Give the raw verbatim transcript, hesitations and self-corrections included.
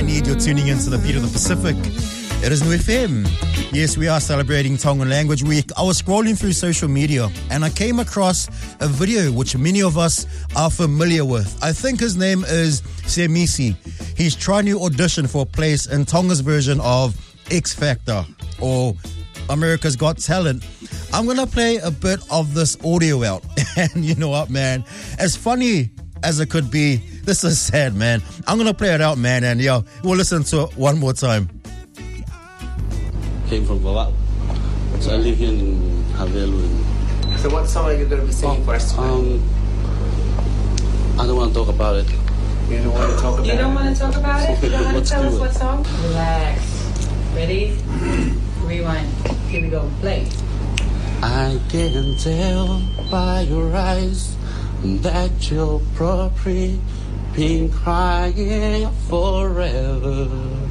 need. You're tuning into the Beat of the Pacific. It is New F M. Yes, we are celebrating Tongan Language Week. I was scrolling through social media and I came across a video which many of us are familiar with. I think his name is Semisi. He's trying to audition for a place in Tonga's version of X Factor or America's Got Talent. I'm going to play a bit of this audio out. And you know what, man? As funny as it could be, this is sad, man. I'm going to play it out, man. And yo, we'll listen to it one more time. Came from Vava'u. So I live in Havelu. So what song are you going to be singing oh, for us tonight? Um, I don't want to talk about it. You don't want to talk about it? You don't want to talk about it? You don't want to tell us what song? Relax. Ready? Rewind. Here we go. Play. I can tell by your eyes that you're probably been crying forever.